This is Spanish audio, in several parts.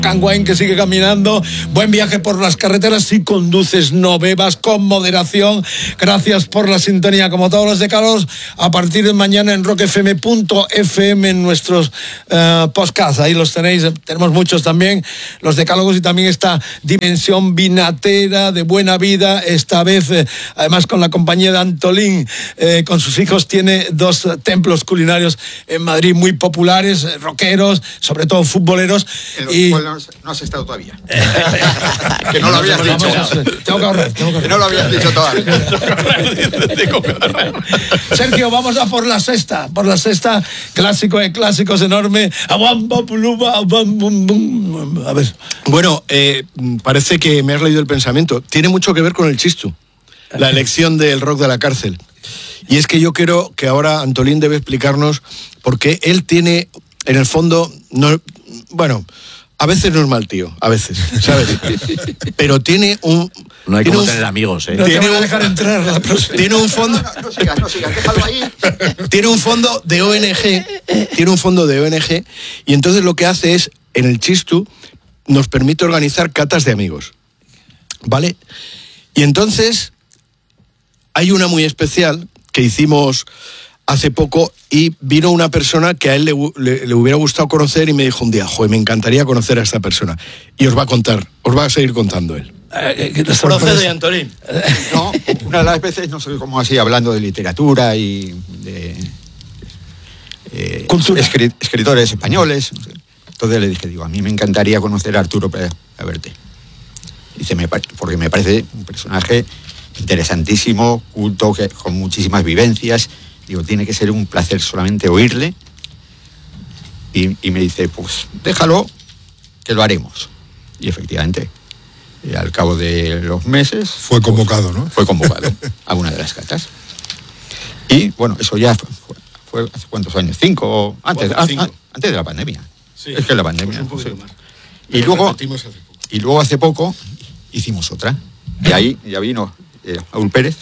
Canguain, que sigue caminando. Buen viaje por las carreteras. Si conduces, no bebas, con moderación. Gracias por la sintonía, como todos los decálogos. A partir de mañana en rockfm.fm, en nuestros podcasts. Ahí los tenéis. Tenemos muchos también, los decálogos, y también esta dimensión vinatera de buena vida. Esta vez, además, con la compañía de Antolín, con sus hijos, tiene 2 templos culinarios en Madrid muy populares, rockeros, sobre todo futboleros. No has estado todavía. Que no lo habías dicho. Tengo que ahorrar. Que no lo habías dicho todavía. Sergio, vamos a por la sexta. Clásico de clásicos, enorme. A ver. Bueno, parece que me has leído el pensamiento. Tiene mucho que ver con el chistu, la elección del rock de la cárcel. Y es que yo creo que ahora Antolín debe explicarnos por qué él tiene, en el fondo, a veces no es mal tío, a veces, ¿sabes? Pero tiene un... No hay como tener amigos, ¿eh? No te voy a dejar entrar la próxima. Tiene un fondo... No sigas, déjalo ahí. Tiene un fondo de ONG, y entonces lo que hace es, en el chistu, nos permite organizar catas de amigos, ¿vale? Y entonces, hay una muy especial que hicimos hace poco, y vino una persona que a él le hubiera gustado conocer, y me dijo un día, me encantaría conocer a esta persona. Y os va a seguir contando él. Procede, Antolín. No, una de las veces, no sé cómo así, hablando de literatura y de escritores españoles, no sé. Entonces le dije, a mí me encantaría conocer a Arturo Pérez Reverte. Dice, porque me parece un personaje interesantísimo, culto, con muchísimas vivencias. Digo, tiene que ser un placer solamente oírle. Y me dice, pues déjalo, que lo haremos. Y efectivamente, al cabo de los meses... Fue convocado, ¿no? Fue convocado a una de las catas. Y bueno, eso ya fue ¿hace cuántos años? 5, antes de la pandemia. Sí, es que la pandemia... un poquito más. Y luego hace poco hicimos otra. Y ahí ya vino Raúl Pérez.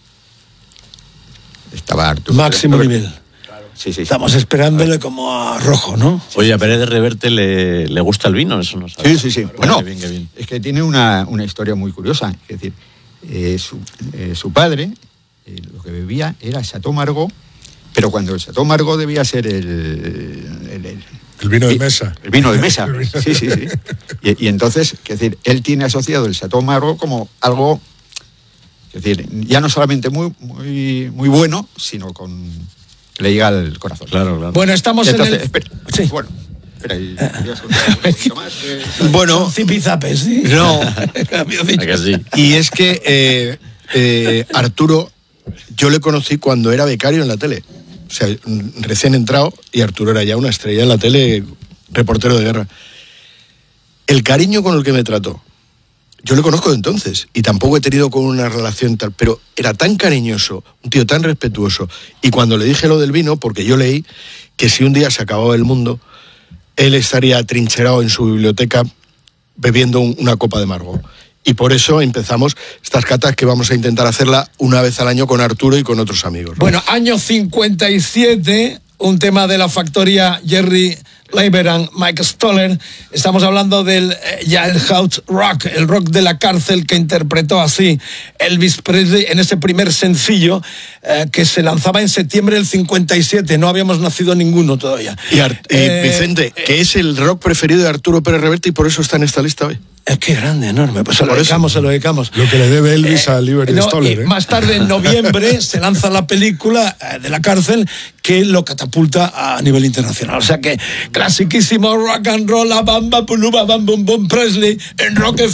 Estaba Arturo. Máximo nivel. Sí. Estamos esperándole como a Rojo, ¿no? Oye, a Pérez de Reverte le gusta el vino, eso no sabes. Sí. Bueno, qué bien. Es que tiene una historia muy curiosa. Es decir, su padre lo que bebía era Chateau Margaux, pero cuando el Chateau Margaux debía ser el vino de mesa. El vino de mesa, sí. Y entonces, es decir, él tiene asociado el Chateau Margaux como algo, es decir, ya no solamente muy bueno, sino que le llega al corazón. Claro. Bueno, estamos entonces, en el... Espera. Sí. Bueno, espera, y voy a soltar un poquito más. Bueno, zipizapes, ¿sí? No. Que sí. Y es que Arturo, yo le conocí cuando era becario en la tele. O sea, recién entrado, y Arturo era ya una estrella en la tele, reportero de guerra. El cariño con el que me trató, yo le conozco de entonces, y tampoco he tenido con una relación tal, pero era tan cariñoso, un tío tan respetuoso. Y cuando le dije lo del vino, porque yo leí que si un día se acababa el mundo, él estaría atrincherado en su biblioteca bebiendo una copa de Margaux. Y por eso empezamos estas catas, que vamos a intentar hacerla una vez al año con Arturo y con otros amigos, ¿no? Bueno, año 57, un tema de la factoría Jerry Leiber and Mike Stoller. Estamos hablando del Jailhouse Rock, el rock de la cárcel, que interpretó así Elvis Presley en ese primer sencillo que se lanzaba en septiembre del 57. No habíamos nacido ninguno todavía. Y Vicente, que es el rock preferido de Arturo Pérez Reverte, y por eso está en esta lista hoy. Qué grande, enorme. Pues se lo dedicamos. Lo que le debe Elvis a Liberty Stoller. Más tarde, en noviembre, se lanza la película de la cárcel, que lo catapulta a nivel internacional. O sea que, clasiquísimo rock and roll, a bamba, puluba, bam, bum, bum, Presley, en Rock FM.